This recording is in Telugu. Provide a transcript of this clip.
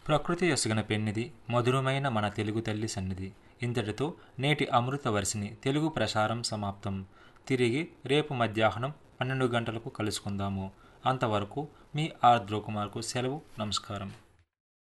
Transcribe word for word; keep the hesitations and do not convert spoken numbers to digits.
ప్రకృతి యొసగిన పెన్నిది, మధురమైన మన తెలుగు తల్లి సన్నిధి. ఇంతటితో నేటి అమృత వర్షిని తెలుగు ప్రసారం సమాప్తం. తిరిగి రేపు మధ్యాహ్నం పన్నెండు గంటలకు కలుసుకుందాము. అంతవరకు మీ ఆర్ద్ర కుమార్కు సెలవు. నమస్కారం.